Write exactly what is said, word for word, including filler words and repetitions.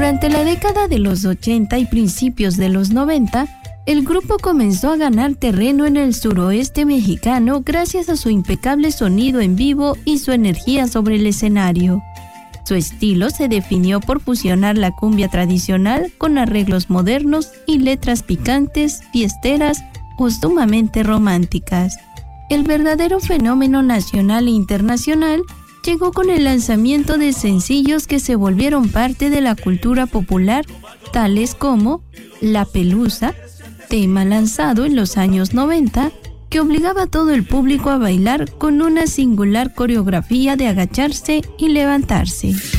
Durante la década de los ochenta y principios de los noventa, el grupo comenzó a ganar terreno en el suroeste mexicano gracias a su impecable sonido en vivo y su energía sobre el escenario. Su estilo se definió por fusionar la cumbia tradicional con arreglos modernos y letras picantes, fiesteras o sumamente románticas. El verdadero fenómeno nacional e internacional llegó con el lanzamiento de sencillos que se volvieron parte de la cultura popular, tales como La Pelusa, tema lanzado en los años noventa, que obligaba a todo el público a bailar con una singular coreografía de agacharse y levantarse.